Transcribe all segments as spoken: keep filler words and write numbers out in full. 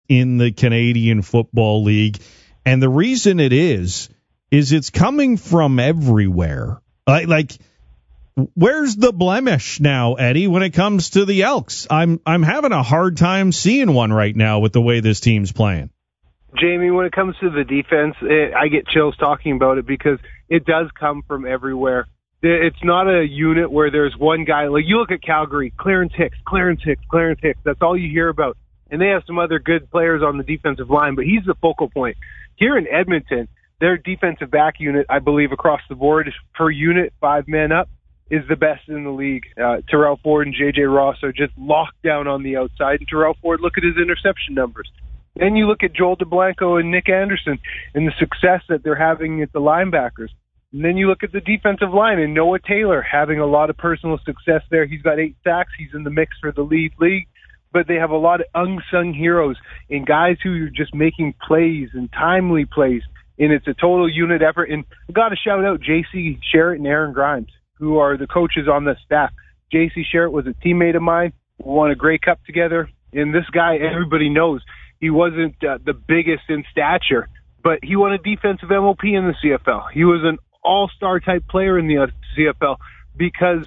in the Canadian Football League. And the reason it is, is it's coming from everywhere. Like, like where's the blemish now, Eddie, when it comes to the Elks? I'm I'm having a hard time seeing one right now with the way this team's playing. Jamie, when it comes to the defense, it, I get chills talking about it because it does come from everywhere. It's not a unit where there's one guy. Like, you look at Calgary, Clarence Hicks, Clarence Hicks, Clarence Hicks. That's all you hear about. And they have some other good players on the defensive line, but he's the focal point. Here in Edmonton, their defensive back unit, I believe, across the board, per unit, five men up, is the best in the league. Uh, Terrell Ford and J J Ross are just locked down on the outside. And Terrell Ford, look at his interception numbers. Then you look at Joel DeBlanco and Nick Anderson and the success that they're having at the linebackers. And then you look at the defensive line and Noah Taylor having a lot of personal success there. He's got eight sacks. He's in the mix for the lead league. But they have a lot of unsung heroes and guys who are just making plays and timely plays. And it's a total unit effort. And I've got to shout out J C Sherritt and Aaron Grimes, who are the coaches on the staff. J C Sherritt was a teammate of mine. We won a Grey Cup together. And this guy, everybody knows, he wasn't uh, the biggest in stature, but he won a defensive M O P in the C F L. He was an all-star type player in the C F L because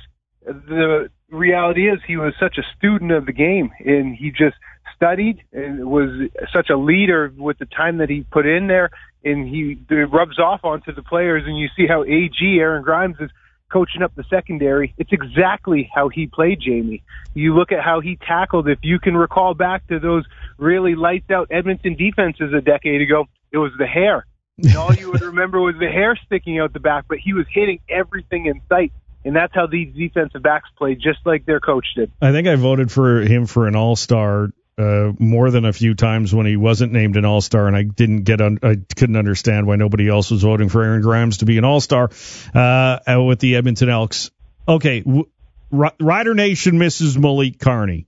the reality is he was such a student of the game, and he just studied and was such a leader with the time that he put in there, and he it rubs off onto the players, and you see how A G, Aaron Grimes, is coaching up the secondary. It's exactly how he played, Jamie. You look at how he tackled. If you can recall back to those really lights-out Edmonton defenses a decade ago, it was the hair. And all you would remember was the hair sticking out the back, but he was hitting everything in sight. And that's how these defensive backs played, just like their coach did. I think I voted for him for an all-star uh, more than a few times when he wasn't named an all-star, and I didn't get un- I couldn't understand why nobody else was voting for Aaron Grimes to be an all-star uh, with the Edmonton Elks. Okay, w- R- Rider Nation misses Malik Carney,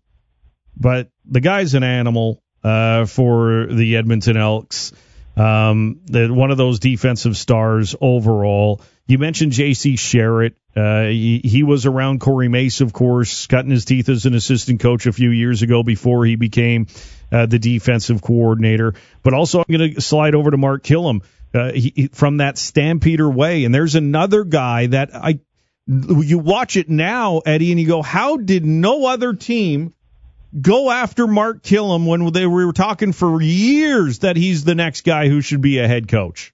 but the guy's an animal uh, for the Edmonton Elks. Um, the, one of those defensive stars overall. You mentioned J C Sherritt. Uh, he, he was around Corey Mace, of course, cutting his teeth as an assistant coach a few years ago before he became uh, the defensive coordinator. But also, I'm going to slide over to Mark Killam uh, he, from that Stampeder way. And there's another guy that I you watch it now, Eddie, and you go, how did no other team go after Mark Killam when they were talking for years that he's the next guy who should be a head coach?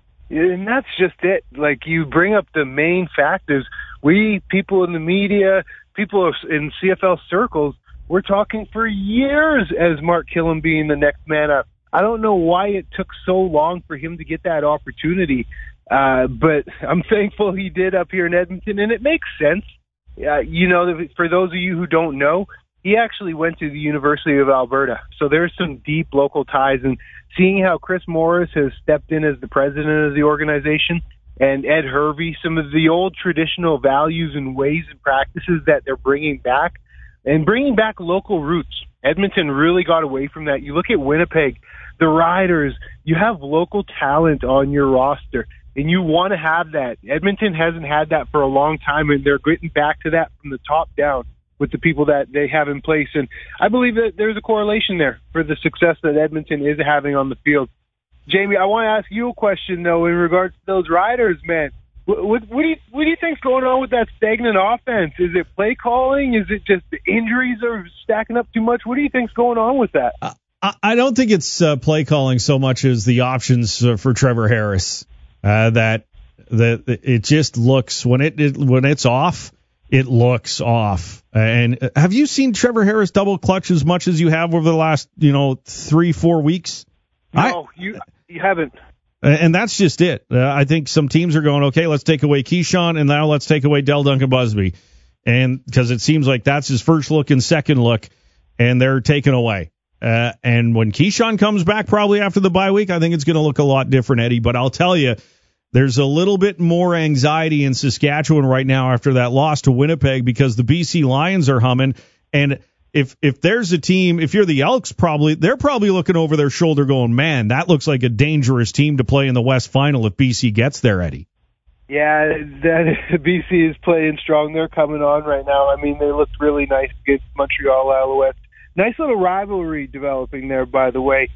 And that's just it. Like, you bring up the main factors. We, people in the media, people in C F L circles, we're talking for years as Mark Killam being the next man up. I don't know why it took so long for him to get that opportunity, uh, but I'm thankful he did up here in Edmonton, and it makes sense. Uh, you know, for those of you who don't know, he actually went to the University of Alberta, so there's some deep local ties. And seeing how Chris Morris has stepped in as the president of the organization, and Ed Hervey, some of the old traditional values and ways and practices that they're bringing back, and bringing back local roots. Edmonton really got away from that. You look at Winnipeg, the Riders, you have local talent on your roster, and you want to have that. Edmonton hasn't had that for a long time, and they're getting back to that from the top down with the people that they have in place. And I believe that there's a correlation there for the success that Edmonton is having on the field. Jamie, I want to ask you a question, though, in regards to those Riders, man. What, what, what do you what do you think's going on with that stagnant offense? Is it play calling? Is it just the injuries are stacking up too much? What do you think's going on with that? Uh, I don't think it's uh, play calling so much as the options uh, for Trevor Harris. Uh, that that it just looks when it, it when it's off. It looks off. And have you seen Trevor Harris double clutch as much as you have over the last, you know, three, four weeks? No, I, you you haven't. And that's just it. Uh, I think some teams are going, okay, let's take away Keyshawn, and now let's take away Del Duncan Busby. And because it seems like that's his first look and second look, and they're taken away. Uh, and when Keyshawn comes back probably after the bye week, I think it's going to look a lot different, Eddie. But I'll tell you, there's a little bit more anxiety in Saskatchewan right now after that loss to Winnipeg because the B C Lions are humming. And if if there's a team, if you're the Elks, probably they're probably looking over their shoulder going, man, that looks like a dangerous team to play in the West Final if B C gets there, Eddie. Yeah, that B C is playing strong. They're coming on right now. I mean, they looked really nice against Montreal Alouettes. Nice little rivalry developing there, by the way.